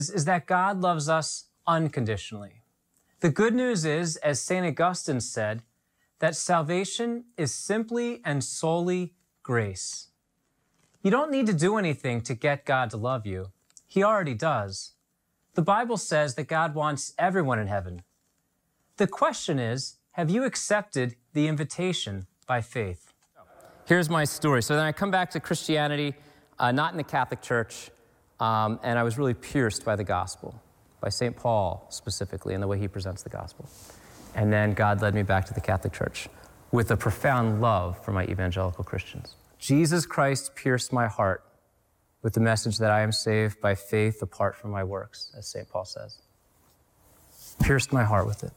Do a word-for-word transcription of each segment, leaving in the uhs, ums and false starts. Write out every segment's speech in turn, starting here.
is that God loves us unconditionally. The good news is, as Saint Augustine said, that salvation is simply and solely grace. You don't need to do anything to get God to love you. He already does. The Bible says that God wants everyone in heaven. The question is, have you accepted the invitation by faith? Here's my story. So then I come back to Christianity, uh, not in the Catholic Church, um, and I was really pierced by the gospel, by Saint Paul specifically, and the way he presents the gospel. And then God led me back to the Catholic Church with a profound love for my evangelical Christians. Jesus Christ pierced my heart with the message that I am saved by faith apart from my works, as Saint Paul says. Pierced my heart with it.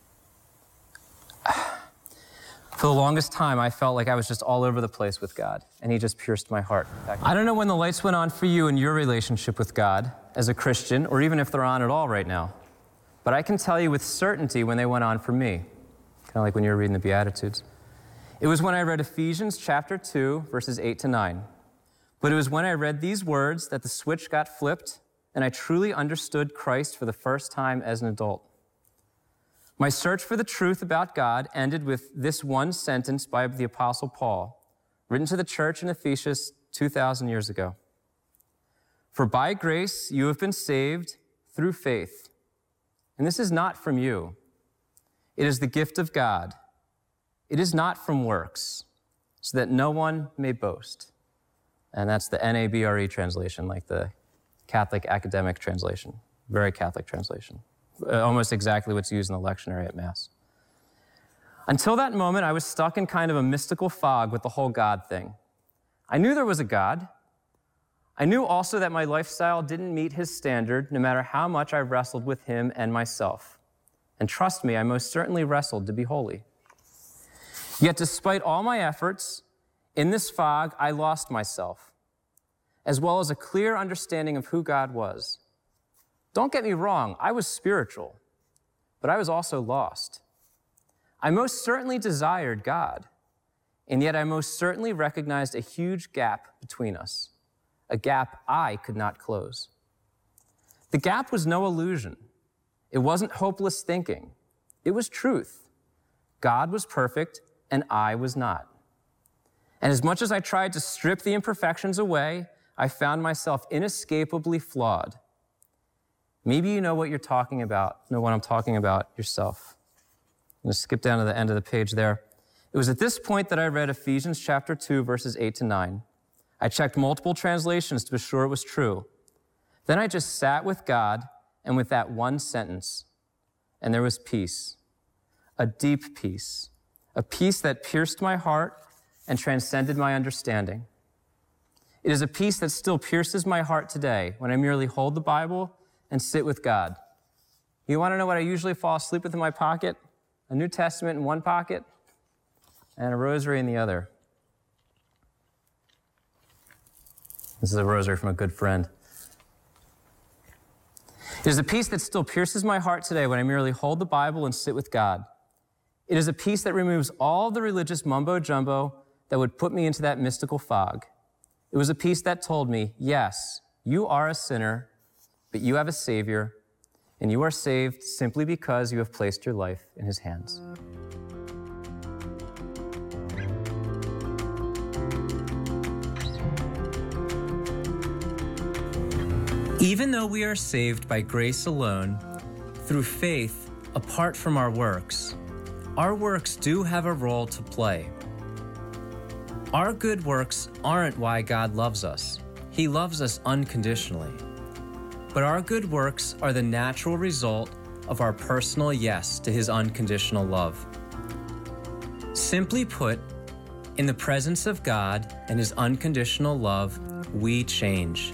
For the longest time, I felt like I was just all over the place with God, and he just pierced my heart. I don't know when the lights went on for you in your relationship with God as a Christian, or even if they're on at all right now. But I can tell you with certainty when they went on for me, kind of like when you were reading the Beatitudes. It was when I read Ephesians chapter two, verses eight to nine. But it was when I read these words that the switch got flipped, and I truly understood Christ for the first time as an adult. My search for the truth about God ended with this one sentence by the Apostle Paul, written to the church in Ephesus two thousand years ago. For by grace you have been saved through faith. And this is not from you. It is the gift of God. It is not from works, so that no one may boast. And that's the N A B R E translation, like the Catholic academic translation, very Catholic translation. Uh, almost exactly what's used in the lectionary at Mass. Until that moment, I was stuck in kind of a mystical fog with the whole God thing. I knew there was a God. I knew also that my lifestyle didn't meet his standard, no matter how much I wrestled with him and myself. And trust me, I most certainly wrestled to be holy. Yet despite all my efforts, in this fog, I lost myself, as well as a clear understanding of who God was. Don't get me wrong, I was spiritual, but I was also lost. I most certainly desired God, and yet I most certainly recognized a huge gap between us, a gap I could not close. The gap was no illusion. It wasn't hopeless thinking. It was truth. God was perfect, and I was not. And as much as I tried to strip the imperfections away, I found myself inescapably flawed. Maybe you know what you're talking about, know what I'm talking about yourself. I'm going to skip down to the end of the page there. It was at this point that I read Ephesians chapter two, verses eight to nine. I checked multiple translations to be sure it was true. Then I just sat with God and with that one sentence, and there was peace, a deep peace, a peace that pierced my heart and transcended my understanding. It is a peace that still pierces my heart today when I merely hold the Bible and sit with God. You want to know what I usually fall asleep with in my pocket? A New Testament in one pocket and a rosary in the other. This is a rosary from a good friend. It is a peace that still pierces my heart today when I merely hold the Bible and sit with God. It is a peace that removes all the religious mumbo-jumbo that would put me into that mystical fog. It was a peace that told me, yes, you are a sinner, but you have a Savior, and you are saved simply because you have placed your life in his hands. Even though we are saved by grace alone, through faith, apart from our works, our works do have a role to play. Our good works aren't why God loves us. He loves us unconditionally. But our good works are the natural result of our personal yes to his unconditional love. Simply put, in the presence of God and his unconditional love, we change.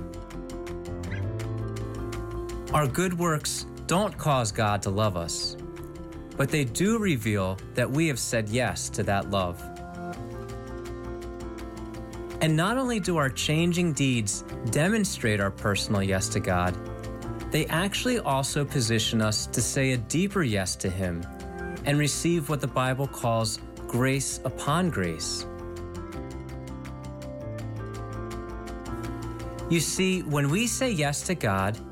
Our good works don't cause God to love us, but they do reveal that we have said yes to that love. And not only do our changing deeds demonstrate our personal yes to God, they actually also position us to say a deeper yes to him and receive what the Bible calls grace upon grace. You see, when we say yes to God,